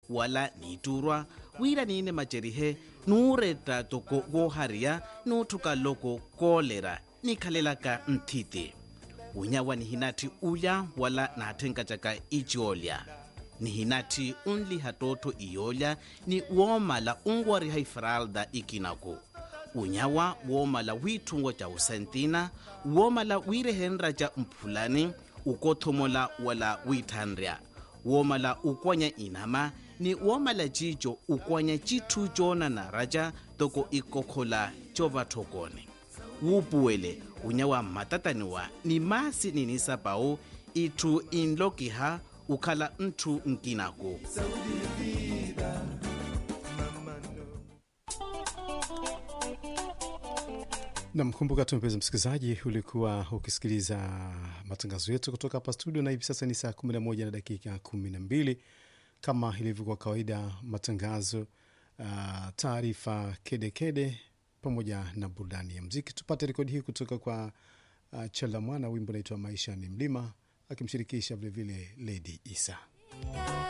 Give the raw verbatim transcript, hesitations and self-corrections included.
wala niturwa wira niine majerihe nuuretta toko wohariya nuuthuka loko kolera nikhalelaka nthiti unyawa nihinati ulya wala naathenkatyaka ichiolya nihinati unliha tootho iyolya ni woomala unwariha ifralda ikinaku unyawa woomala wiithungo tya usentina woomala wiirehenra tya mphulani ukothomola wala wiithanrya woomala ukwanya inama ni woomala cico ukwanya cithu coonana raja toko ikokhola covathokone wuupuwele unyawa mmatataniwa ni maasi ninisapau itthu inlokiha ukhala nthu nkinaku. Na mkumbuka tu mpenzi msikilizaji, ulikuwa ukisikiliza matangazo yetu kutoka hapa studio, na hivi sasa ni saa kumi na moja na dakika kumi na mbili. Kama ilivyokuwa kawaida, matangazo, uh, taarifa kedekede pamoja na burudani ya muziki. Tupate rekodi hii kutoka kwa uh, Chalamwana, wimbo unaitwa Maisha ni Mlima, akimshirikisha vile vile Lady Isa.